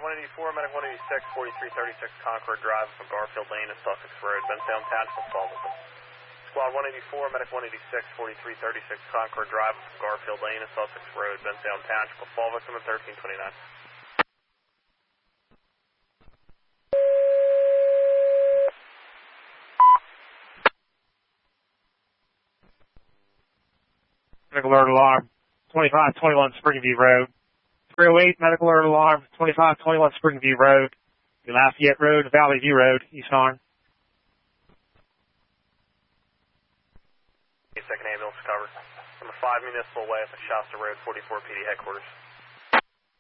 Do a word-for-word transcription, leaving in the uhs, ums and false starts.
one eighty-four, medic one eighty-six, forty-three thirty-six Concord Drive from Garfield Lane and Sussex Road, Bensalem Township, fall victim. Squad one eighty-four, medic one eighty-six, forty-three thirty-six Concord Drive from Garfield Lane and Sussex Road, Bensalem Township, fall victim at thirteen twenty-nine. Medical alert alarm, twenty-five twenty-one Springview Road. three oh eight, medical alert alarm, twenty-five twenty-one Springview Road, Lafayette Road, Valley View Road, East Orange. Second ambulance covered. Number five Municipal Way at the Shasta Road, forty-four P D headquarters.